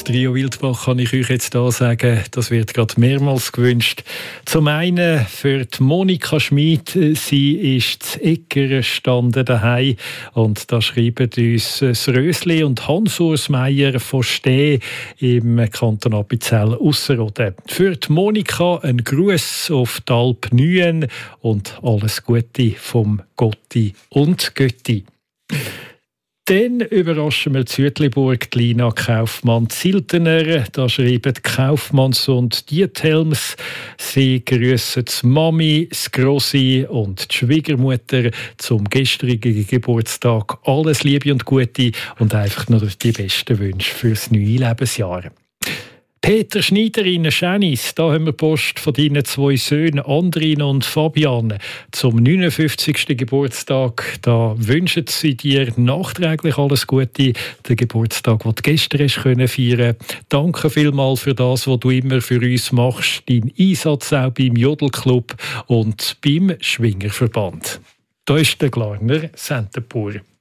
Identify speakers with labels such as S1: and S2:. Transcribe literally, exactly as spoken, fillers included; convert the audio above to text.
S1: Trio Wildbach kann ich euch jetzt hier sagen, das wird gerade mehrmals gewünscht. Zum einen für die Monika Schmid, sie ist in Eggeren gestanden daheim und da schreiben uns das Rösli und Hans-Urs Meier von Steh im Kanton Appenzell-Ausserrhoden. Für die Monika ein Gruß auf die Alp Nyen und alles Gute vom Gotti und Götti. Dann überraschen wir Zütliburg, die Lina Kaufmann-Ziltener. Da schreiben die Kaufmanns und Diethelms. Sie grüssen die Mami, das Grossi und die Schwiegermutter zum gestrigen Geburtstag. Alles Liebe und Gute und einfach nur die besten Wünsche fürs neue Lebensjahr. Peter Schneider in Schenis, da haben wir Post von deinen zwei Söhnen Andrin und Fabian zum neunundfünfzigsten Geburtstag. Da wünschen sie dir nachträglich alles Gute, den Geburtstag, den du gestern hast können feiern. Danke vielmals für das, was du immer für uns machst, dein Einsatz auch beim Jodelclub und beim Schwingerverband. Da ist der Glarner Sentenpur.